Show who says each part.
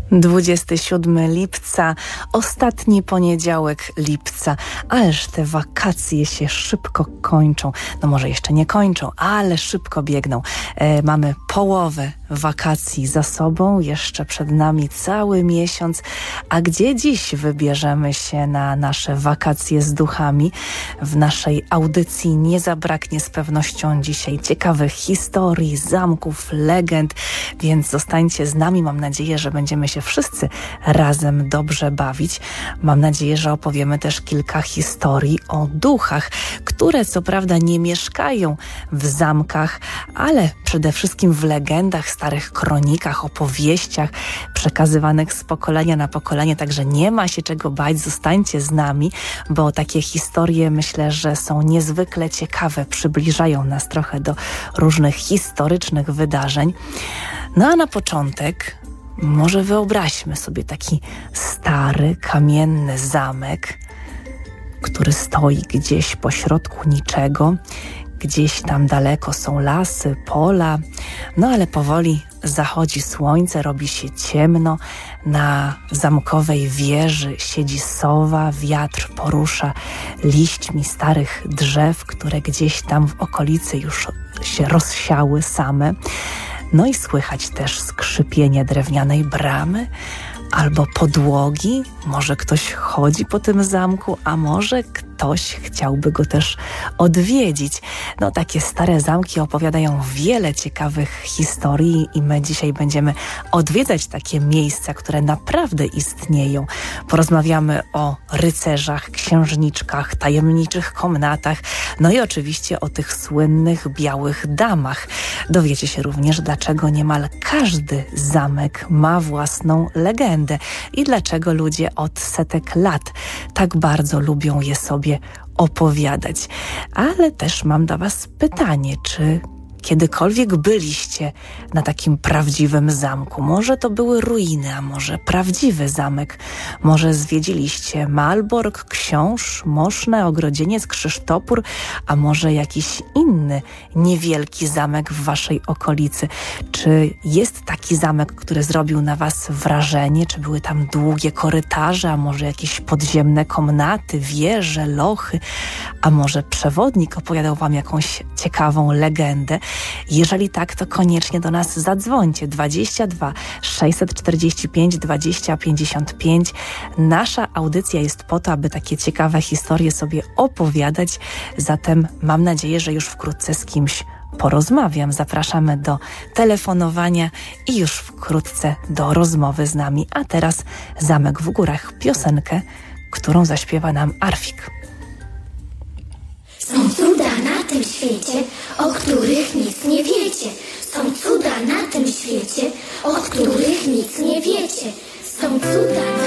Speaker 1: 27 lipca, ostatni poniedziałek lipca, ależ te wakacje się szybko kończą. No może jeszcze nie kończą, ale szybko biegną. Mamy połowę wakacji za sobą, jeszcze przed nami cały miesiąc. A gdzie dziś wybierzemy się na nasze wakacje z duchami? W naszej audycji nie zabraknie z pewnością dzisiaj ciekawych historii, zamków, legend, więc zostańcie z nami. Mam nadzieję, że będziemy się wszyscy razem dobrze bawić. Mam nadzieję, że opowiemy też kilka historii o duchach, które co prawda nie mieszkają w zamkach, ale przede wszystkim w legendach, starych kronikach, opowieściach przekazywanych z pokolenia na pokolenie, także nie ma się czego bać, zostańcie z nami, bo takie historie myślę, że są niezwykle ciekawe, przybliżają nas trochę do różnych historycznych wydarzeń. No a na początek może wyobraźmy sobie taki stary, kamienny zamek, który stoi gdzieś pośrodku niczego. Gdzieś tam daleko są lasy, pola, no ale powoli zachodzi słońce, robi się ciemno. Na zamkowej wieży siedzi sowa, wiatr porusza liśćmi starych drzew, które gdzieś tam w okolicy już się rozsiały same. No i słychać też skrzypienie drewnianej bramy albo podłogi. Może ktoś chodzi po tym zamku, a może ktoś chciałby go też odwiedzić. No takie stare zamki opowiadają wiele ciekawych historii i my dzisiaj będziemy odwiedzać takie miejsca, które naprawdę istnieją. Porozmawiamy o rycerzach, księżniczkach, tajemniczych komnatach, no i oczywiście o tych słynnych białych damach. Dowiecie się również, dlaczego niemal każdy zamek ma własną legendę i dlaczego ludzie od setek lat tak bardzo lubią je sobie opowiadać. Ale też mam do Was pytanie, czy kiedykolwiek byliście na takim prawdziwym zamku? Może to były ruiny, a może prawdziwy zamek? Może zwiedziliście Malbork, Książ, Moszne, Ogrodzieniec, Krzysztopór, a może jakiś inny niewielki zamek w waszej okolicy? Czy jest taki zamek, który zrobił na was wrażenie? Czy były tam długie korytarze, a może jakieś podziemne komnaty, wieże, lochy? A może przewodnik opowiadał wam jakąś ciekawą legendę? Jeżeli tak, to koniecznie do nas zadzwońcie. 22 645 20 55. Nasza audycja jest po to, aby takie ciekawe historie sobie opowiadać. Zatem mam nadzieję, że już wkrótce z kimś porozmawiam. Zapraszamy do telefonowania i już wkrótce do rozmowy z nami. A teraz Zamek w Górach, piosenkę, którą zaśpiewa nam Arfik.
Speaker 2: Są cuda na tym świecie, o których nic nie wiecie. Są cuda na tym świecie, o których nic nie wiecie. Są cuda